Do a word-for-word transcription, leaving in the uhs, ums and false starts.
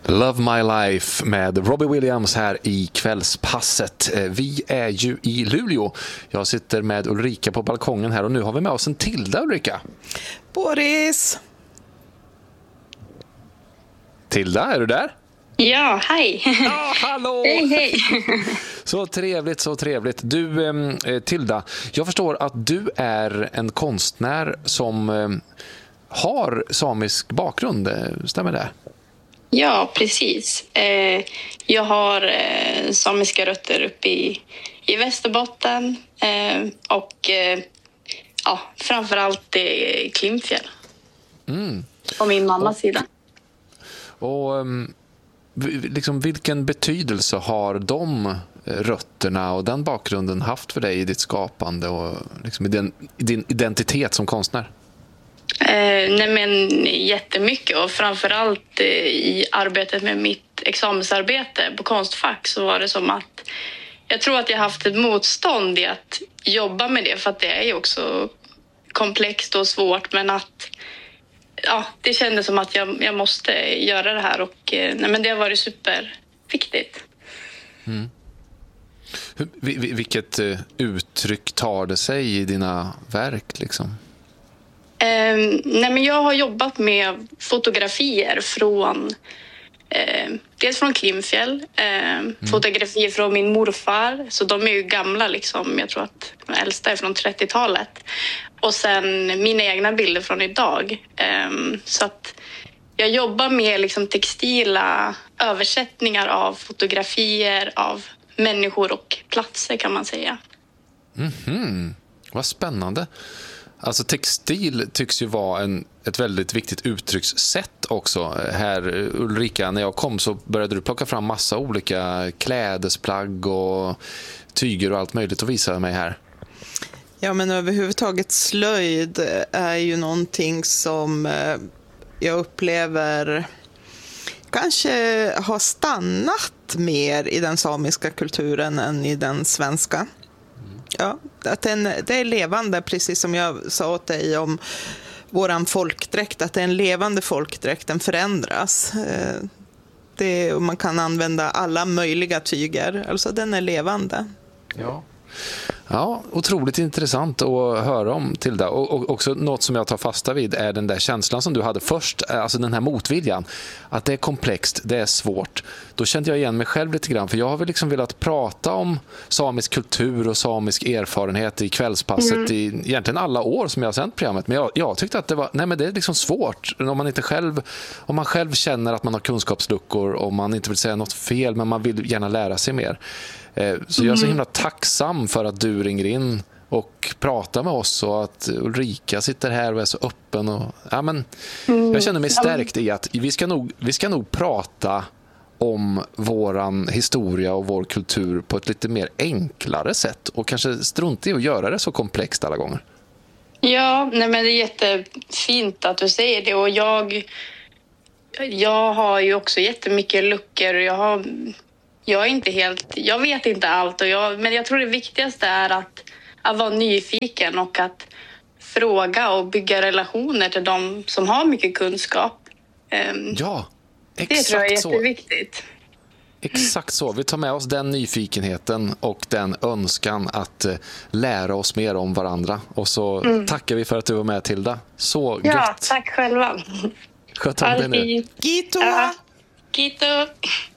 Love My Life med Robbie Williams här i kvällspasset. Vi är ju i Luleå. Jag sitter med Ulrika på balkongen här och nu har vi med oss en Tilda, Ulrika. Boris! Tilda, är du där? Ja, hej. Ja, hallå! Hej, hej. Så trevligt, så trevligt. Du, eh, Tilda, jag förstår att du är en konstnär som eh, har samisk bakgrund. Stämmer det? Ja, precis. Eh, jag har eh, samiska rötter uppe i, i Västerbotten eh, och eh, ja, framförallt i Klimpfjäll. Mm. På min mammas och, sida. Och um, liksom, vilken betydelse har de rötterna och den bakgrunden haft för dig i ditt skapande och liksom i, din, i din identitet som konstnär? Eh, nej men jättemycket och framförallt eh, i arbetet med mitt examensarbete på Konstfack så var det som att jag tror att jag haft ett motstånd i att jobba med det för att det är ju också komplext och svårt men att ja, det kändes som att jag, jag måste göra det här och eh, nej men det har varit superviktigt. Mm. Vilket uh, uttryck tar det sig i dina verk liksom? Eh, nej men jag har jobbat med fotografier från eh, dels från Klimpfjäll, eh, mm. fotografier från min morfar, så de är ju gamla liksom, jag tror att de äldsta är från trettiotalet och sen mina egna bilder från idag. Eh, så att jag jobbar med liksom textila översättningar av fotografier av människor och platser kan man säga. Mhm, vad spännande. Alltså textil tycks ju vara en, ett väldigt viktigt uttryckssätt också. Här, Ulrika, när jag kom så började du plocka fram massa olika klädesplagg och tyger och allt möjligt att visa mig här. Ja, men överhuvudtaget slöjd är ju någonting som jag upplever kanske har stannat mer i den samiska kulturen än i den svenska. Ja, att den, det är levande, precis som jag sa åt dig om våran folkdräkt, att det är en levande folkdräkt, den förändras. Det, och man kan använda alla möjliga tyger, alltså den är levande. Ja. Ja, otroligt intressant att höra om, Tilda. Och, och också något som jag tar fasta vid är den där känslan som du hade först, alltså den här motviljan. Att det är komplext, det är svårt. Då kände jag igen mig själv lite grann, för jag har väl liksom velat prata om samisk kultur och samisk erfarenhet i kvällspasset mm. i egentligen alla år som jag har sänt programmet. Men jag, jag tyckte att det var, nej men det är liksom svårt om man inte själv, om man själv känner att man har kunskapsluckor och man inte vill säga något fel men man vill gärna lära sig mer. Så jag är så himla tacksam för att du ringer in och pratar med oss och att Ulrika sitter här och är så öppen. Och, ja, men, jag känner mig stärkt i att vi ska nog, vi ska nog prata om våran historia och vår kultur på ett lite mer enklare sätt och kanske strunta i att göra det så komplext alla gånger. Ja, nej men det är jättefint att du säger det och jag, jag har ju också jättemycket luckor och jag har... Jag är inte helt, jag vet inte allt och jag, men jag tror det viktigaste är att, att vara nyfiken och att fråga och bygga relationer till de som har mycket kunskap. Ja, exakt det tror jag är så. Jätteviktigt. Exakt så. Vi tar med oss den nyfikenheten och den önskan att lära oss mer om varandra. Och så mm. tackar vi för att du var med, Tilda. Så ja, gött. tack själva. Sköt om dig nu. Gito! Ja. Gito!